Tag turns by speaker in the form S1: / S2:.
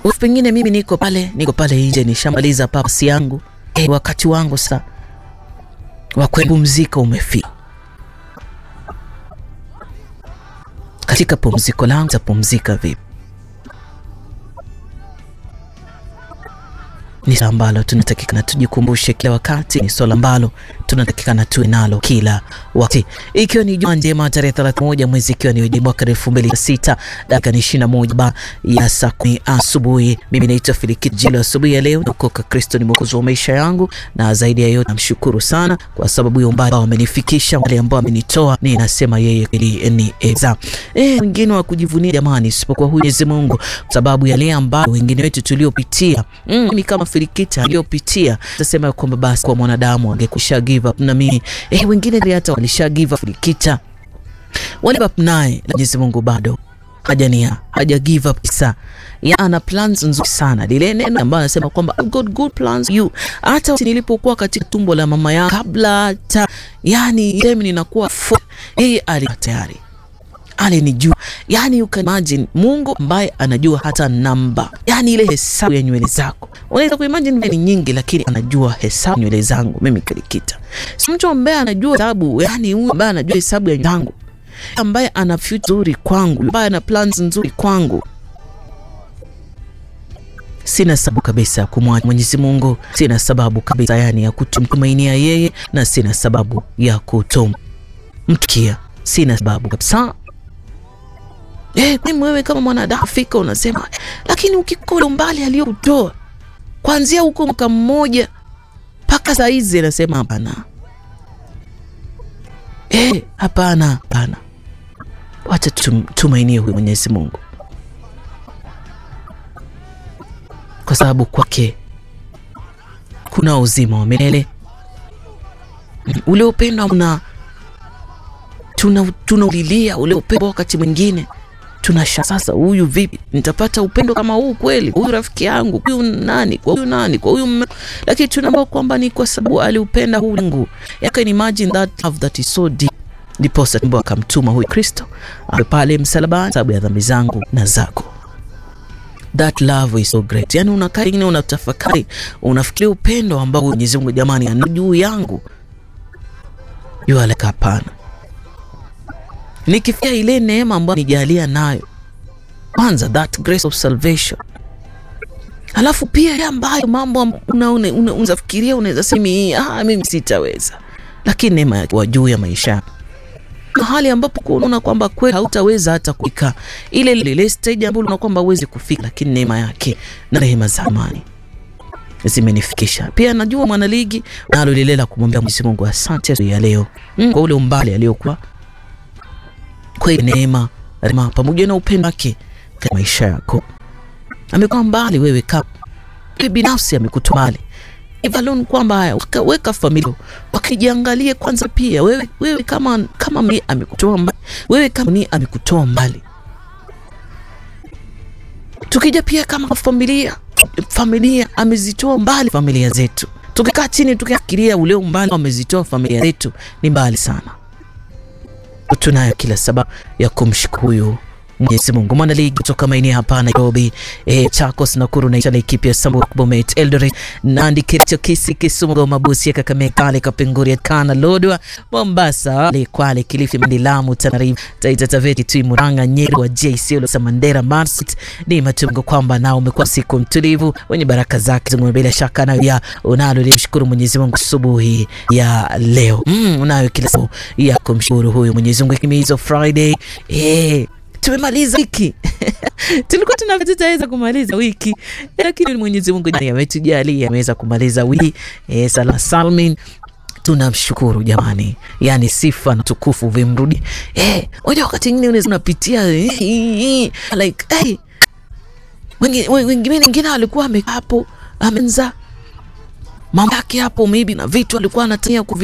S1: Pengine mimi niko pale nje nishamaliza pasi yangu. Wakati wangu sasa wa kupumzika umefika. Katika pumziko langu tapumzika vipi? Ni swala ambalo tunatakikana tujikumbushe kila wakati, ni swala ambalo tunatakikana tuwe nalo kila wakati. Ikiwa ni Jumaa njema tarehe 31 mwezi ikiwa ni mwaka 2006, dakika 21 ya saa 10 asubuhi. Mimi naitwa Filikit Jilo. Asubuhi ya leo nakoka Kristo ni mwokozi wa maisha yangu, na zaidi ya yote namshukuru sana kwa sababu ya umbali ambao amenifikisha, wale ambao amenitoa, ninasema yeye kweli ni eza. Wengine wa kujivunia jamani, isipokuwa huyu Mwenyezi Mungu, sababu yale ambayo wengine wetu tuliopitia, mimi kama Filikita aliyopitia, tasema kwamba basi kwa mwanadamu angekusha give up na mimi. Wengine hata walisha give up Filikita, wale up naye, Mwenyezi Mungu bado haja give up kisa. Ana plans nzuri sana. Lile neno ambalo anasema kwamba I've got good plans you. Hata nilipokuwa katika tumbo la mama yangu, kabla hata mimi ninakuwa yeye tayari alinijua. You can imagine Mungu ambaye anajua hata namba, ile hesabu ya nywele zako. Unaweza kuimagine ni nyingi, lakini anajua hesabu nywele zangu mimi Filikita. Si mtu ambaye anajua hesabu, huyu ambaye anajua hesabu ya yangu, ambaye ana future nzuri kwangu, ambaye ana plans nzuri kwangu. Sina sababu kabisa kumwacha Mwenyezi Mungu, sina sababu kabisa ya kutumtumainia yeye, na sina sababu ya kutomtukia, sina sababu kabisa. Wewe kama mwanadamu fika unasema, lakini ukikola mbali aliyokutoa kuanzia huko mwaka mmoja mpaka saa hizi, nasema hapana. Hapana. Wacha tumainie huyu Mwenyezi Mungu, kwa sababu kwake kuna uzima wa milele. Ule upendo tunaulilia ule upendo, wakati mwingine tunasha sasa, huyu vipi nitapata upendo kama huu kweli? Huyu rafiki yangu, huyu nani kwa huyu, lakini tunaomba kwamba ni kwa sababu aliupenda huyu Mungu. You can imagine that love that is so deep. Ndipo Mungu akamtuma huyu Kristo pale msalabani sababu ya dhambi zangu na zako. That love is so great. Unakaa ingine unatafakari, unafikiria upendo ambao Mwenyezi Mungu jamani ana juu yangu. Hapana. Nikifikia ile neema ambayo nijalia nayo, kwanza that grace of salvation, alafu pia ambayo mambo unafikiria unaweza sema mimi sitaweza, lakini neema ya juu ya maisha, mahali ambapo unaona kwamba kweli hautaweza hata kufika ile stage ambayo unaona kwamba uweze kufika, lakini neema yake na rehema za amani zimenifikisha. Pia najua mwanaligi nalo lilela kumwambia Mwenyezi Mungu asante ya leo kwa ule umbali aliyokuwa kwa neema, rehema pamoja na upendo wake kwa maisha yako. Amekuwa mbali wewe kama binafsi, amekutoa mbali. Evalon kwamba weka familia, wakijiangalie kwanza pia wewe kama mimi amekutoa mbali, wewe kama ni amekutoa mbali. Tukija pia kama familia amezitoa mbali familia zetu. Tukikaa chini tukifikiria ule umbali amezitoa familia zetu ni mbali sana. Tunayo kila sababu ya kumshukuru Mwenyezi Mungu. Mwanaligi kutoka maeneo hapa Nairobi, Chakos, Nakuru na Laikipia, Samburu, Bomet, Eldoret, Nandi, Kericho, Kisii, Kisumu, Mabusia, Kakamega, Kapenguria, Kana, Lodwar, Mombasa, Kwale, Kilifi, Lamu, Tana River, Taita Taveta, Kitui, Murang'a, Nyeri, Wajir, Isiolo, Samandera, Marsabit. Ni matumaini kwamba nao umekuwa siku mtulivu wenye baraka zake. Bila shaka na ya unalo kumshukuru Mwenyezi Mungu asubuhi ya leo. Unayo kila sababu ya kumshukuru huyu Mwenyezi Mungu. Kimizo Friday, tumemaliza wiki. Tulikuwa tunaweza kumaliza wiki, lakini Mwenyezi Mungu ametujalia ameweza kumaliza wiki. Salmin, tunamshukuru jamani. Sifa na tukufu vimrudi. Wakati mwingine unapitia like wengine walikuwa hapo amenza mambo yake hapo maybe na vitu alikuwa anataka